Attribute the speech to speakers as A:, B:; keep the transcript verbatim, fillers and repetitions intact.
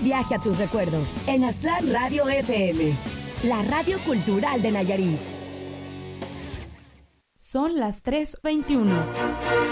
A: Viaje a tus recuerdos en Aztlán Radio F M, la radio cultural de Nayarit.
B: Son las tres veintiuno.